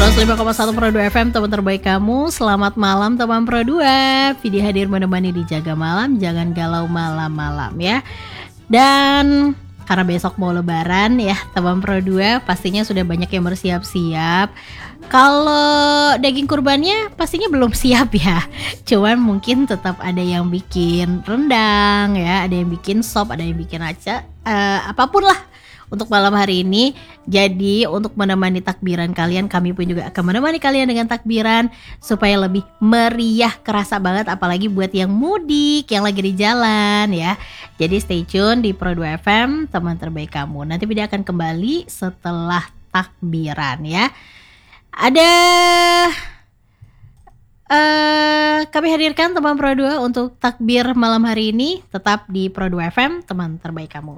105,1 Pro 2 FM, teman terbaik kamu. Selamat malam teman Pro 2. Vidi hadir menemani di Jaga Malam. Jangan galau malam-malam ya. Dan karena besok mau lebaran ya teman Pro 2, pastinya sudah banyak yang bersiap-siap. Kalau daging kurbannya pastinya belum siap ya. Cuman mungkin tetap ada yang bikin rendang ya, ada yang bikin sop, ada yang bikin apapun lah untuk malam hari ini. Jadi untuk menemani takbiran kalian, kami pun juga akan menemani kalian dengan takbiran supaya lebih meriah, kerasa banget, apalagi buat yang mudik, yang lagi di jalan ya. Jadi stay tune di Pro 2 FM, teman terbaik kamu. Nanti video akan kembali setelah takbiran ya. Ada kami hadirkan teman Pro 2 untuk takbir malam hari ini. Tetap di Pro 2 FM, teman terbaik kamu.